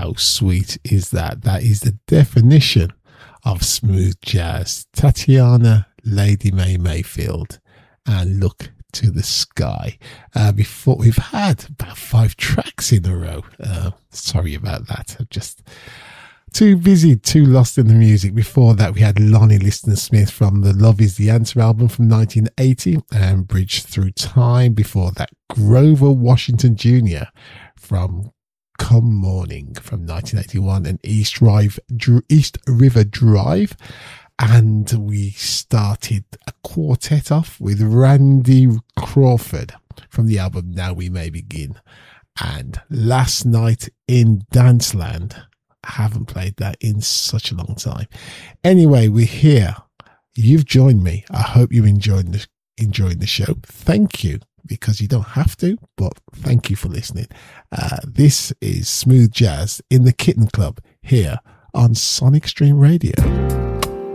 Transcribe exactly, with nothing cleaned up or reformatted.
How sweet is that? That is the definition of smooth jazz. Tatiana Lady May Mayfield and Look to the Sky. Uh, before we've had about five tracks in a row. Uh, sorry about that. I'm just too busy, too lost in the music. Before that, we had Lonnie Liston Smith from the Love Is the Answer album from nineteen eighty and Bridge Through Time. Before that, Grover Washington Junior from Come Morning from nineteen eighty-one and East Drive, East River Drive. And we started a quartet off with Randy Crawford from the album Now We May Begin. And Last Night in Danceland. I haven't played that in such a long time. Anyway, we're here. You've joined me. I hope you're enjoying the, enjoying the show. Thank you, because you don't have to, but thank you for listening. Uh, this is Smooth Jazz in the Kitten Club here on Sonic Stream Radio.